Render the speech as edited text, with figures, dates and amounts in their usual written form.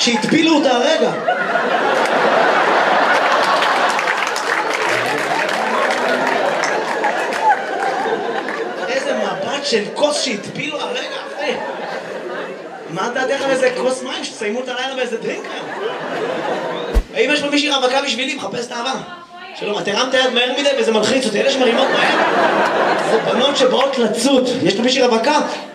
שהטפילו אותה הרגע. איזה מבט של כוס שהטפילו הרגע, אחי. מה דעתך על איזה כוס מים שתסיימו את הלילה באיזה דרינק? האם יש פה מישהי רווקה בשבילי? מחפש את האהבה. שלום, את הרמת יד מהר מדי וזה מלחיץ אותי. אלה שמרימות מהר זה בנות שבאות לצוד. יש פה מישהי רווקה?